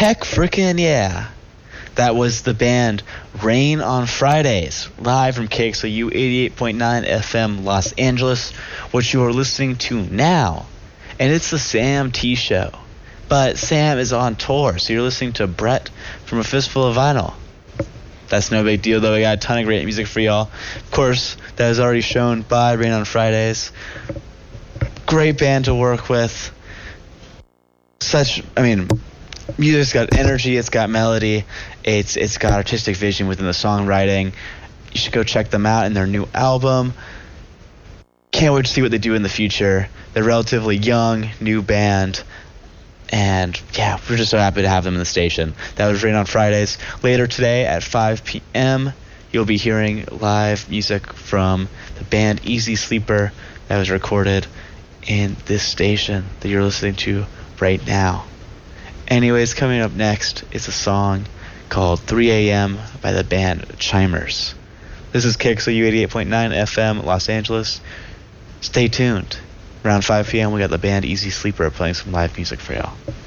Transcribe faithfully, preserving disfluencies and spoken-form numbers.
Heck frickin' yeah. That was the band Rain on Fridays, live from K X L U eighty-eight point nine F M Los Angeles, which you are listening to now. And it's the Sam T Show. But Sam is on tour, so you're listening to Brett from A Fistful of Vinyl. That's no big deal, though. We got a ton of great music for y'all. Of course, that was already shown by Rain on Fridays. Great band to work with. Such, I mean, music's got energy, it's got melody, it's it's got artistic vision within the songwriting. You should go check them out in their new album. Can't wait to see what they do in the future. They're a relatively young, new band. And yeah, we're just so happy to have them in the station. That was Rain on Fridays. Later today at five p.m., you'll be hearing live music from the band Easy Sleeper that was recorded in this station that you're listening to right now. Anyways, coming up next is a song called three a.m. by the band Chimers. This is K X L U eighty-eight point nine F M Los Angeles. Stay tuned. Around five p.m. we got the band Easy Sleeper playing some live music for y'all.